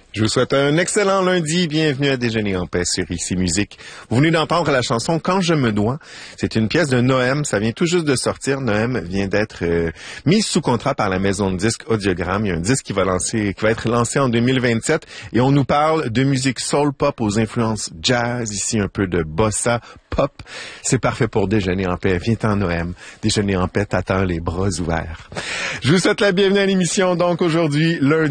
Je vous souhaite un excellent lundi. Bienvenue à Déjeuner en paix sur Ici Musique. Vous venez d'entendre la chanson Quand je me dois. C'est une pièce de Noem. Ça vient tout juste de sortir. Noem vient d'être mise sous contrat par la maison de disques Audiogramme. Il y a un disque qui va être lancé en 2027. Et on nous parle de musique soul pop aux influences jazz. Ici, un peu de bossa pop. C'est parfait pour Déjeuner en paix. Viens-t'en, Noem. Déjeuner en paix t'attend les bras ouverts. Je vous souhaite la bienvenue à l'émission. Donc, aujourd'hui, lundi.